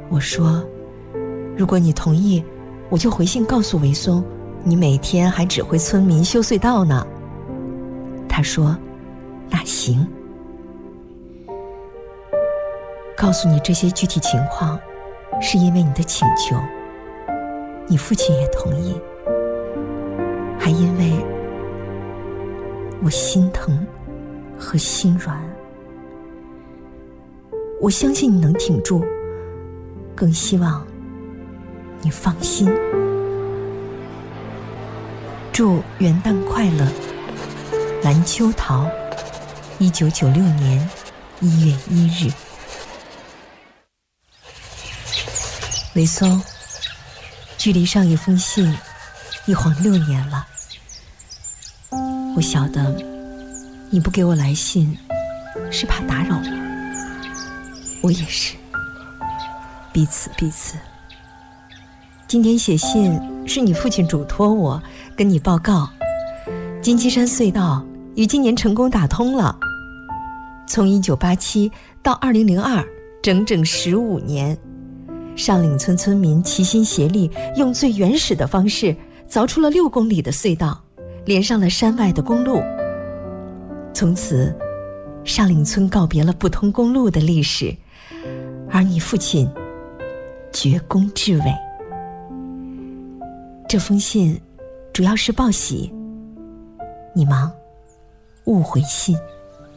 我说，如果你同意，我就回信告诉维松，你每天还指挥村民修隧道呢。他说，那行。告诉你这些具体情况，是因为你的请求，你父亲也同意，还因为我心疼和心软。我相信你能挺住，更希望你放心。祝元旦快乐，蓝秋桃，1996年1月1日。维松，距离上一封信一晃6年了。我晓得你不给我来信是怕打扰我也是，彼此。今天写信是你父亲嘱托我跟你报告，金鸡山隧道于今年成功打通了。从1987到2002，整整15年，上岭村村民齐心协力，用最原始的方式凿出了6公里的隧道，连上了山外的公路。从此，上岭村告别了不通公路的历史，而你父亲绝功至伟。这封信主要是报喜，你忙，勿回信。